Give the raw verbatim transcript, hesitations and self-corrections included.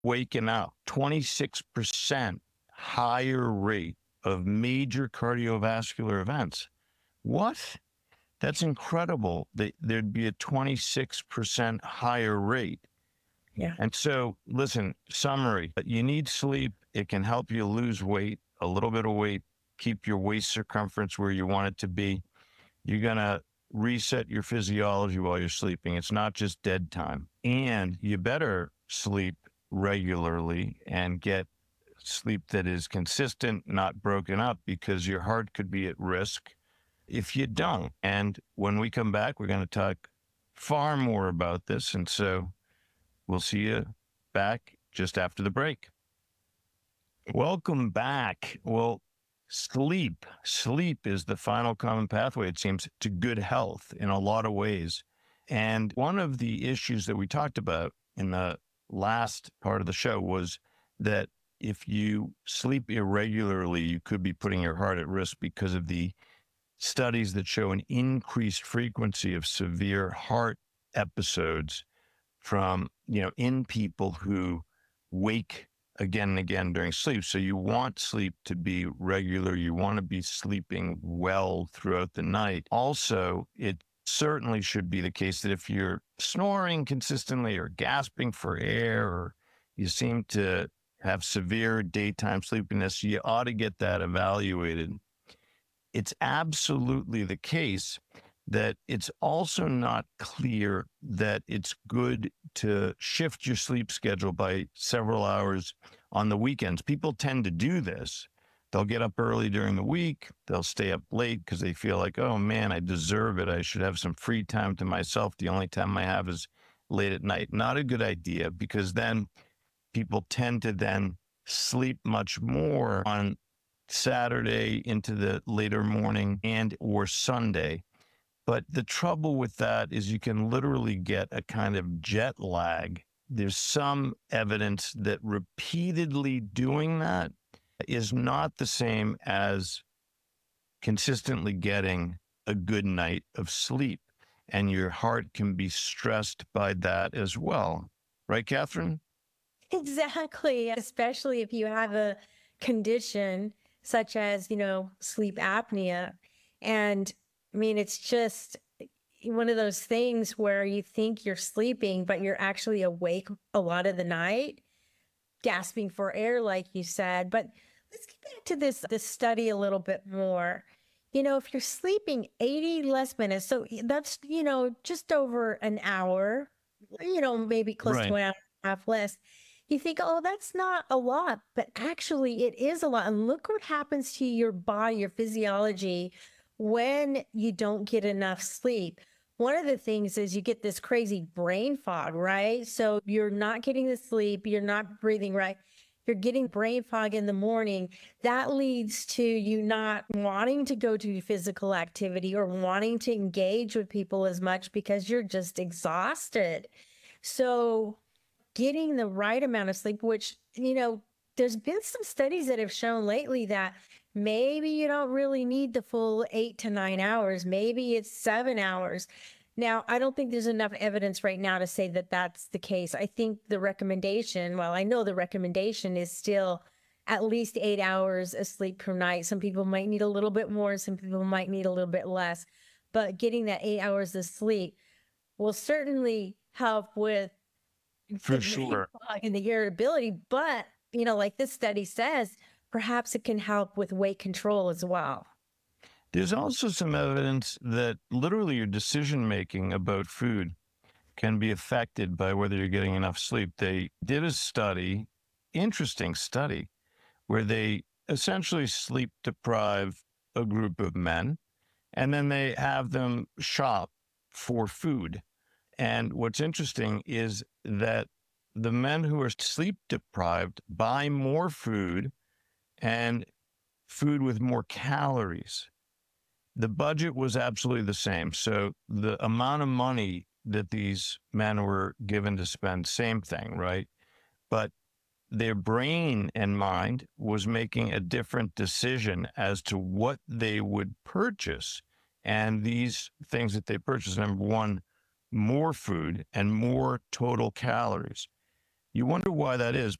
waking up, twenty-six percent higher rate of major cardiovascular events. What? That's incredible. That there'd be a twenty-six percent higher rate. Yeah. And so, listen, summary, you need sleep. It can help you lose weight, a little bit of weight, keep your waist circumference where you want it to be. You're going to reset your physiology while you're sleeping. It's not just dead time. And you better sleep regularly and get sleep that is consistent, not broken up, because your heart could be at risk if you don't. And when we come back, we're going to talk far more about this. And so we'll see you back just after the break. Welcome back. Well, sleep. Sleep is the final common pathway, it seems, to good health in a lot of ways. And one of the issues that we talked about in the last part of the show was that if you sleep irregularly, you could be putting your heart at risk because of the studies that show an increased frequency of severe heart episodes from, you know, in people who wake again and again during sleep. So you want sleep to be regular. You want to be sleeping well throughout the night. Also, it certainly should be the case that if you're snoring consistently or gasping for air, or you seem to have severe daytime sleepiness, you ought to get that evaluated. It's absolutely the case that it's also not clear that it's good to shift your sleep schedule by several hours on the weekends. People tend to do this. They'll get up early during the week. They'll stay up late because they feel like, oh man, I deserve it. I should have some free time to myself. The only time I have is late at night. Not a good idea, because then people tend to then sleep much more on Saturday into the later morning and or Sunday. But the trouble with that is you can literally get a kind of jet lag. There's some evidence that repeatedly doing that is not the same as consistently getting a good night of sleep. And your heart can be stressed by that as well. Right, Catherine? Exactly. Especially if you have a condition such as, you know, sleep apnea. And I mean, it's just one of those things where you think you're sleeping, but you're actually awake a lot of the night, gasping for air, like you said. But let's get back to this, this study a little bit more. You know, if you're sleeping eighty less minutes, so that's, you know, just over an hour, you know, maybe close to Right. an hour and a half less. You think, oh, that's not a lot, but actually it is a lot. And look what happens to your body, your physiology, when you don't get enough sleep. One of the things is you get this crazy brain fog, right? So you're not getting the sleep, you're not breathing right, you're getting brain fog in the morning. That leads to you not wanting to go to physical activity or wanting to engage with people as much because you're just exhausted. So getting the right amount of sleep, which, you know, there's been some studies that have shown lately that maybe you don't really need the full eight to nine hours. Maybe it's seven hours. Now, I don't think there's enough evidence right now to say that that's the case. I think the recommendation, well, I know the recommendation is still at least eight hours of sleep per night. Some people might need a little bit more, some people might need a little bit less, but getting that eight hours of sleep will certainly help with For the brain sure. fog and the irritability. But, you know, like this study says, perhaps it can help with weight control as well. There's also some evidence that literally your decision making about food can be affected by whether you're getting enough sleep. They did a study, interesting study, where they essentially sleep deprive a group of men, and then they have them shop for food. And what's interesting is that the men who are sleep deprived buy more food and food with more calories. The budget was absolutely the same. So the amount of money that these men were given to spend, same thing, right? But their brain and mind was making a different decision as to what they would purchase. And these things that they purchased, number one, more food and more total calories. You wonder why that is.